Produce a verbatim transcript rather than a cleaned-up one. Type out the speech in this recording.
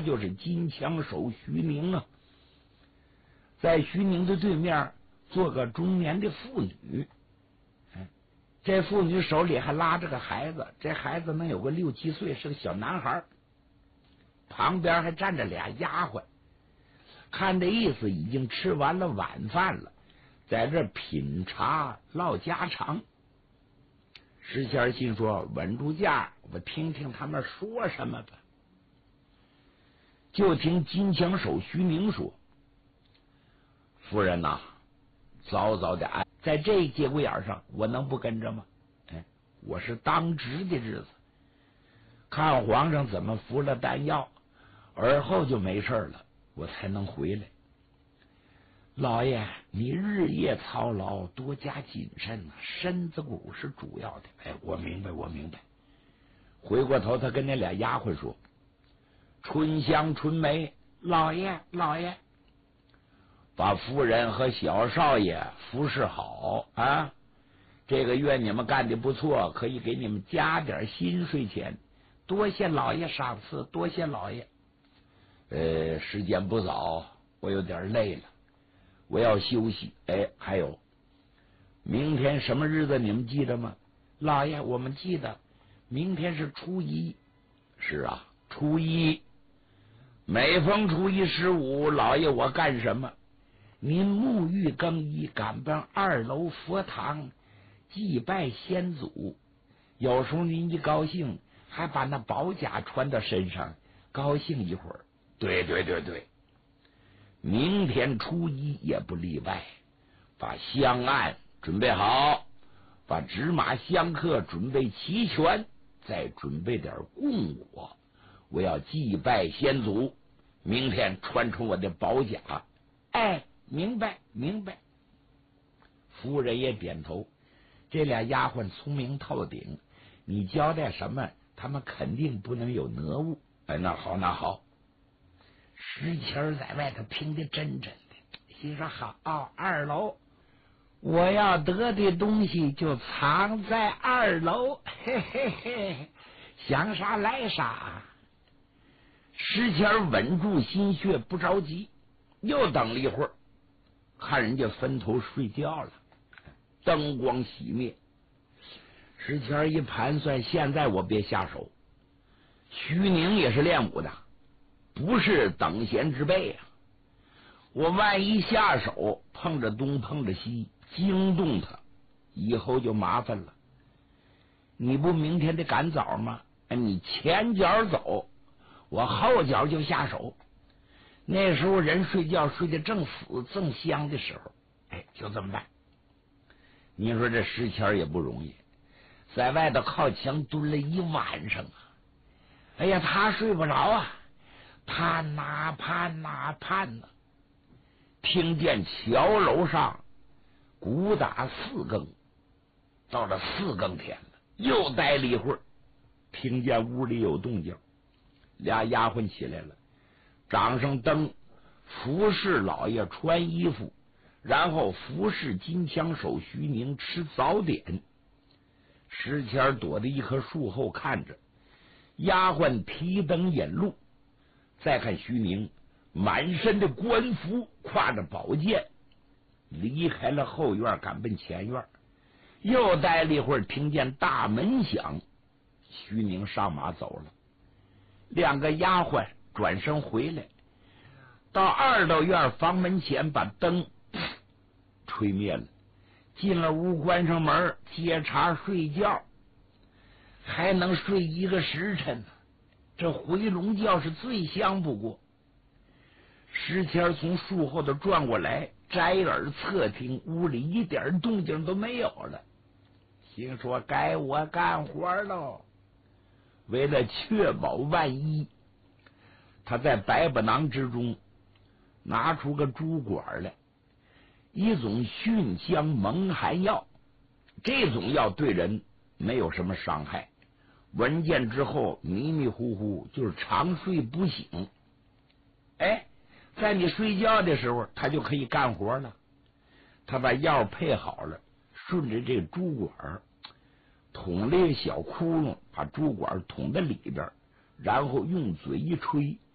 就是金枪手徐宁啊。在徐宁的对面坐个中年的妇女，这妇女手里还拉着个孩子，这孩子能有个六七岁，是个小男孩。旁边还站着俩丫鬟，看这意思已经吃完了晚饭了，在这品茶唠家常。石谦心说：稳住价，我听听他们说什么吧。就听金枪手徐宁说：夫人呐、啊，早早的安，在这节骨眼上，我能不跟着吗？哎，我是当值的日子，看皇上怎么服了丹药，而后就没事了，我才能回来。老爷，你日夜操劳，多加谨慎啊，身子骨是主要的。哎，我明白，我明白。回过头，他跟那俩丫鬟说：春香、春梅，老爷，老爷，把夫人和小少爷服侍好啊！这个月你们干的不错，可以给你们加点薪水钱。多谢老爷赏赐，多谢老爷。呃，时间不早，我有点累了，我要休息。哎，还有，明天什么日子你们记得吗？老爷，我们记得，明天是初一。是啊，初一。每逢初一十五，老爷我干什么？您沐浴更衣，赶奔二楼佛堂祭拜先祖。有时候您一高兴，还把那宝甲穿到身上，高兴一会儿。对对对对，明天初一也不例外，把香案准备好，把纸马香客准备齐全，再准备点供果。我要祭拜先祖，明天穿出我的宝甲。哎，明白明白。夫人也点头。这俩丫鬟聪明透顶，你交代什么，他们肯定不能有讹误。哎，那好那好。石谦在外头听得真真的，心说好，二楼我要得的东西就藏在二楼，嘿嘿嘿，想啥来啥。石谦稳住心血，不着急，又等了一会儿，看人家分头睡觉了，灯光熄灭。石谦一盘算，现在我别下手。徐宁也是练武的，不是等闲之辈啊！我万一下手碰着东碰着西，惊动他，以后就麻烦了。你不明天得赶早吗？哎，你前脚走，我后脚就下手。那时候人睡觉睡得正死正香的时候，哎，就这么办。你说这石谦也不容易，在外头靠墙蹲了一晚上啊！哎呀，他睡不着啊，盼呐盼呐盼呐，听见桥楼上鼓打四更，到了四更天了，又待了一会儿，听见屋里有动静，俩丫鬟起来了，掌上灯，服侍老爷穿衣服，然后服侍金枪手徐宁吃早点。石谦躲在一棵树后看着，丫鬟提灯引路。再看徐宁满身的官服，挎着宝剑，离开了后院，赶奔前院。又待了一会儿，听见大门响，徐宁上马走了。两个丫鬟转身回来，到二道院房门前，把灯吹灭了，进了屋，关上门，接茬睡觉，还能睡一个时辰呢。这回笼觉是最香不过。石谦从树后头转过来，摘耳侧听，屋里一点动静都没有了，心说该我干活喽。为了确保万一，他在百宝囊之中拿出个珠管来，一种熏香蒙汗药。这种药对人没有什么伤害，闻见之后迷迷糊糊，就是长睡不醒。哎，在你睡觉的时候，他就可以干活了。他把药配好了，顺着这珠管捅了一个小窟窿，把珠管捅在里边，然后用嘴一吹，